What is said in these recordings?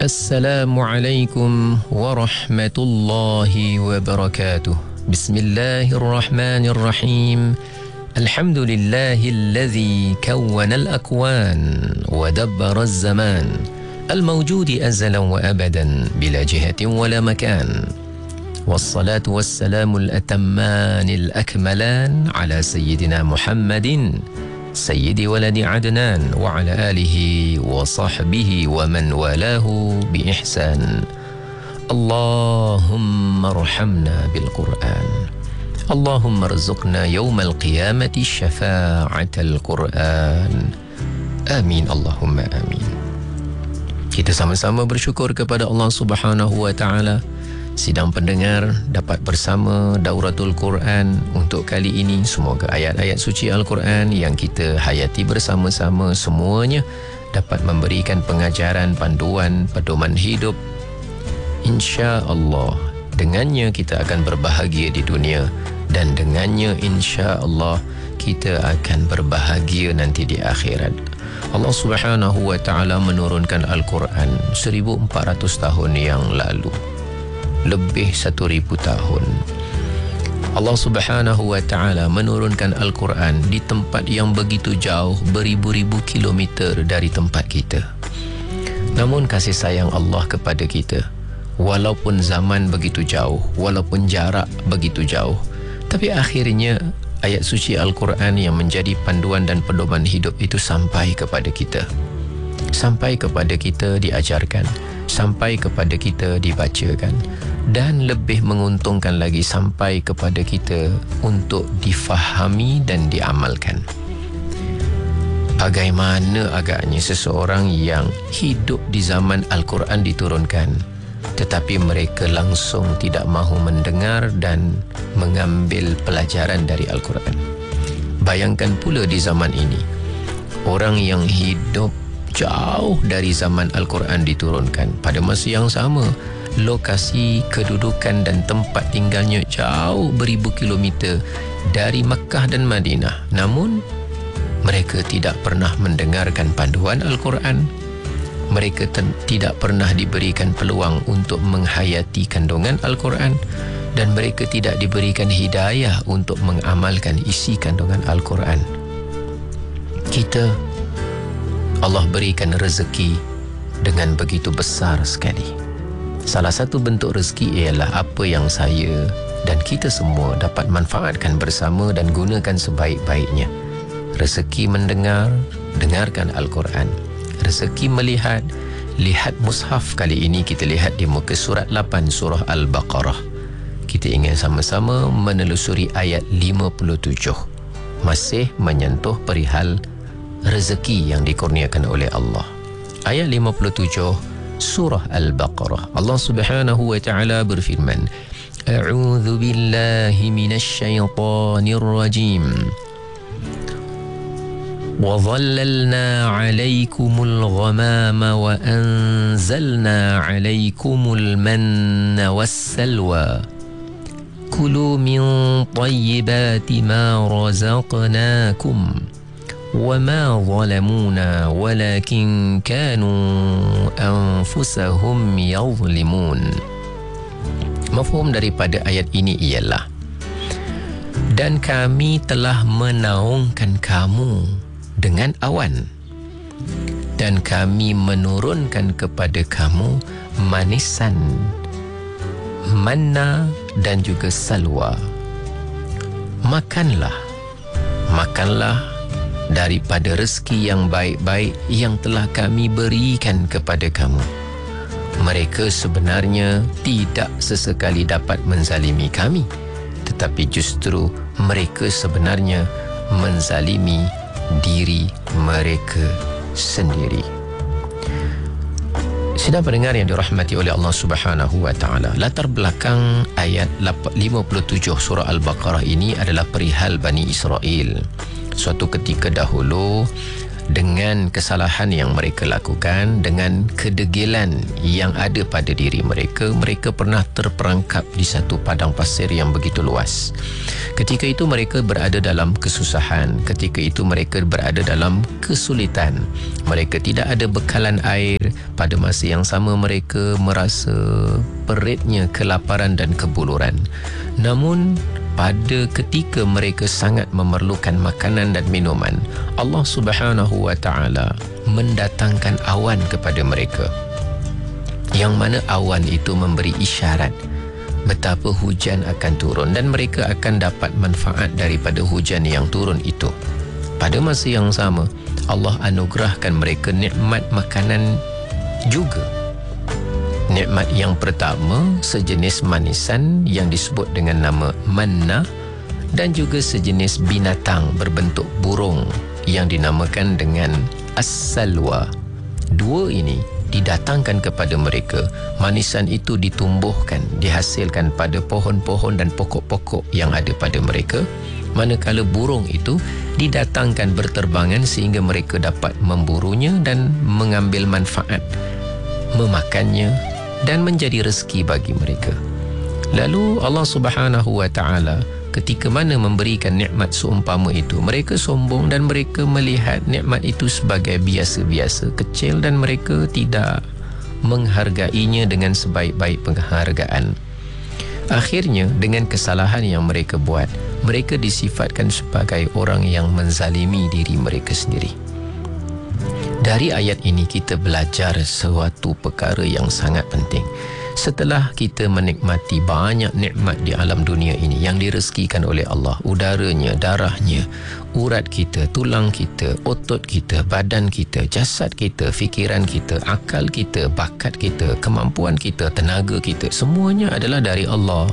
Assalamualaikum warahmatullahi wabarakatuh. Bismillahirrahmanirrahim. Alhamdulillahilladzi kawwana al-akwan wa dabbara az-zaman al-mawjudi azalan wa abadan bila jihatin wala makan. Wassalatu wassalamu al-atamman al-akmalan ala sayyidina Muhammadin Sayyidi waladi Adnan wa ala alihi wa sahbihi wa man walahu bi ihsan. Allahumma arhamna bil Qur'an. Allahumma rzuqna yawmal qiyamati syafa'atal Qur'an. Amin Allahumma amin. Kita sama-sama bersyukur kepada Allah Subhanahu wa taala. Sidang pendengar dapat bersama Dauratul Quran untuk kali ini. Semoga ayat-ayat suci Al-Quran yang kita hayati bersama-sama semuanya dapat memberikan pengajaran, panduan, pedoman hidup. InsyaAllah dengannya kita akan berbahagia di dunia dan dengannya insyaAllah kita akan berbahagia nanti di akhirat. Allah Subhanahu wa ta'ala menurunkan Al-Quran 1400 tahun yang lalu, lebih 1000 tahun. Allah Subhanahu wa ta'ala menurunkan Al-Quran di tempat yang begitu jauh, beribu-ribu kilometer dari tempat kita. Namun kasih sayang Allah kepada kita, walaupun zaman begitu jauh, walaupun jarak begitu jauh, tapi akhirnya ayat suci Al-Quran yang menjadi panduan dan pedoman hidup itu sampai kepada kita. Sampai kepada kita diajarkan, sampai kepada kita dibacakan, dan lebih menguntungkan lagi sampai kepada kita untuk difahami dan diamalkan. Bagaimana agaknya seseorang yang hidup di zaman Al-Quran diturunkan, tetapi mereka langsung tidak mahu mendengar dan mengambil pelajaran dari Al-Quran. Bayangkan pula di zaman ini, orang yang hidup jauh dari zaman Al-Quran diturunkan, pada masa yang sama lokasi kedudukan dan tempat tinggalnya jauh beribu kilometer dari Makkah dan Madinah, namun mereka tidak pernah mendengarkan panduan Al-Quran. Mereka tidak pernah diberikan peluang untuk menghayati kandungan Al-Quran, dan mereka tidak diberikan hidayah untuk mengamalkan isi kandungan Al-Quran. Kita Allah berikan rezeki dengan begitu besar sekali. Salah satu bentuk rezeki ialah apa yang saya dan kita semua dapat manfaatkan bersama dan gunakan sebaik-baiknya. Rezeki mendengar, dengarkan Al-Quran. Rezeki melihat, lihat mushaf. Kali ini kita lihat di muka surat 8 surah Al-Baqarah. Kita ingin sama-sama menelusuri ayat 57. Masih menyentuh perihal rezeki yang dikurniakan oleh Allah. Ayat 57 surah Al-Baqarah. Allah Subhanahu wa ta'ala berfirman, A'udzu billahi minasy syaithanir rajim. Wa dhallalna 'alaikumul ghamama wa anzalna 'alaikumul manna wassalwa. Kulu min thayyibati ma razaqnakum. وَمَا ظَلَمُونَا وَلَكِنْ كَانُوا أَنفُسَهُمْ يَظْلِمُونَ. Mafhum daripada ayat ini ialah, dan kami telah menaungkan kamu dengan awan, dan kami menurunkan kepada kamu manisan, manna dan juga salwa. Makanlah daripada rezeki yang baik-baik yang telah kami berikan kepada kamu. Mereka sebenarnya tidak sesekali dapat menzalimi kami, tetapi justru mereka sebenarnya menzalimi diri mereka sendiri. Sidang pendengar yang dirahmati oleh Allah Subhanahu wa ta'ala, latar belakang ayat 57 surah Al-Baqarah ini adalah perihal Bani Israel. Suatu ketika dahulu, dengan kesalahan yang mereka lakukan, dengan kedegilan yang ada pada diri mereka, mereka pernah terperangkap di satu padang pasir yang begitu luas. Ketika itu mereka berada dalam kesusahan, ketika itu mereka berada dalam kesulitan. Mereka tidak ada bekalan air, pada masa yang sama mereka merasa peritnya kelaparan dan kebuluran. Namun pada ketika mereka sangat memerlukan makanan dan minuman, Allah Subhanahu wa Ta'ala mendatangkan awan kepada mereka, yang mana awan itu memberi isyarat betapa hujan akan turun dan mereka akan dapat manfaat daripada hujan yang turun itu. Pada masa yang sama, Allah anugerahkan mereka nikmat makanan juga. Nikmat yang pertama, sejenis manisan yang disebut dengan nama manna, dan juga sejenis binatang berbentuk burung yang dinamakan dengan as-salwa. Dua ini didatangkan kepada mereka. Manisan itu ditumbuhkan, dihasilkan pada pohon-pohon dan pokok-pokok yang ada pada mereka, manakala burung itu didatangkan berterbangan sehingga mereka dapat memburunya dan mengambil manfaat, memakannya, dan menjadi rezeki bagi mereka. Lalu Allah Subhanahu wa Ta'ala ketika mana memberikan nikmat seumpama itu, mereka sombong dan mereka melihat nikmat itu sebagai biasa-biasa, kecil, dan mereka tidak menghargainya dengan sebaik-baik penghargaan. Akhirnya dengan kesalahan yang mereka buat, mereka disifatkan sebagai orang yang menzalimi diri mereka sendiri. Dari ayat ini kita belajar suatu perkara yang sangat penting. Setelah kita menikmati banyak nikmat di alam dunia ini yang direzekikan oleh Allah, udaranya, darahnya, urat kita, tulang kita, otot kita, badan kita, jasad kita, fikiran kita, akal kita, bakat kita, kemampuan kita, tenaga kita, semuanya adalah dari Allah.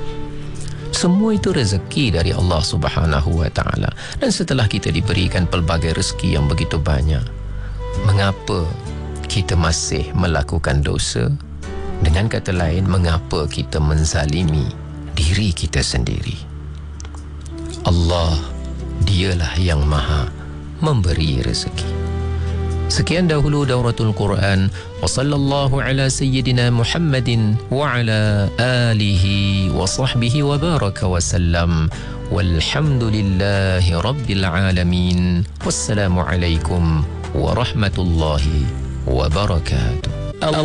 Semua itu rezeki dari Allah Subhanahu wa Ta'ala. Dan setelah kita diberikan pelbagai rezeki yang begitu banyak, mengapa kita masih melakukan dosa? Dengan kata lain, mengapa kita menzalimi diri kita sendiri? Allah, dialah yang maha memberi rezeki. Sekian dahulu dauratul Quran. Wa sallallahu ala sayyidina Muhammadin wa ala alihi wa sahbihi wa baraka wa sallam. Walhamdulillahi rabbil alamin. Wassalamu alaikum warahmatullahi wabarakatuh.